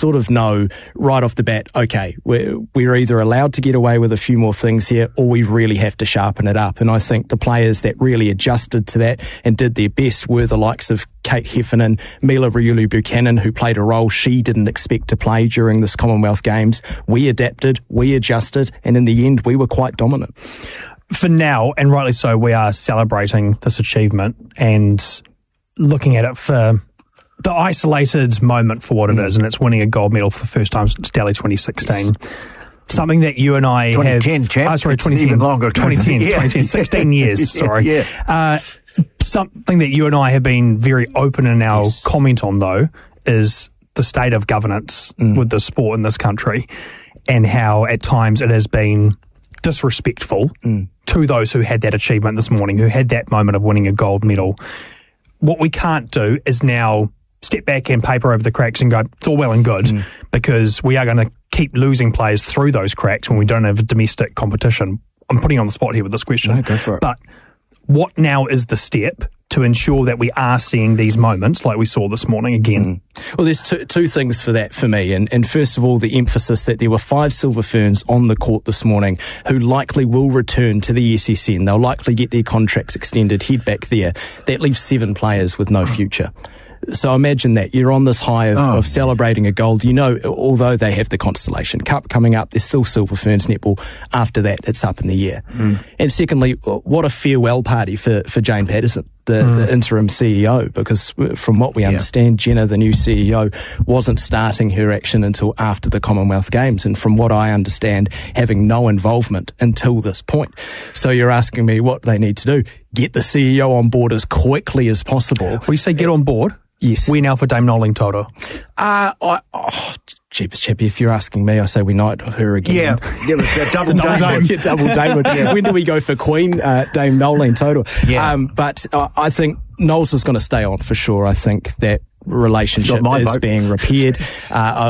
sort of know right off the bat, okay, we're either allowed to get away with a few more things here, or we really have to sharpen it up. And I think the players that really adjusted to that and did their best were the likes of Kate Heffernan, Mila Riulu-Buchanan, who played a role she didn't expect to play during this Commonwealth Games. We adapted, we adjusted, and in the end, we were quite dominant. For now, and rightly so, we are celebrating this achievement and looking at it for the isolated moment for what it is, and it's winning a gold medal for the first time since Delhi 2016. Something that you and I 2010, have... champ. 2010. Even longer. 2010, Yeah. 2010, 16 years, sorry. Yeah. Something that you and I have been very open in our comment on, though, is the state of governance with the sport in this country, and how at times it has been disrespectful to those who had that achievement this morning, who had that moment of winning a gold medal. What we can't do is now step back and paper over the cracks and go, it's all well and good, because we are going to keep losing players through those cracks when we don't have a domestic competition. I'm putting you on the spot here with this question. No, go for it. But what now is the step to ensure that we are seeing these moments like we saw this morning again? Well, there's two things for that for me. And first of all, the emphasis that there were 5 Silver Ferns on the court this morning who likely will return to the SSN. They'll likely get their contracts extended, head back there. That leaves 7 players with no future. So imagine that. You're on this high of celebrating a gold. You know, although they have the Constellation Cup coming up, there's still Silver Ferns netball. After that, it's up in the air. And secondly, what a farewell party for Jane Patterson, the interim CEO, because from what we understand, Jenna, the new CEO, wasn't starting her action until after the Commonwealth Games. And from what I understand, having no involvement until this point. So you're asking me what they need to do. Get the CEO on board as quickly as possible. We say get on board. Yes. We now for Dame Noeline Taurua. Jeepers, Chippy, if you're asking me, I say we knight her again. Yeah, give us a double Dame. Double Dame. When do we go for Queen, Dame Noeline Taurua? Yeah. But I think Knowles is going to stay on for sure. I think that relationship is being repaired.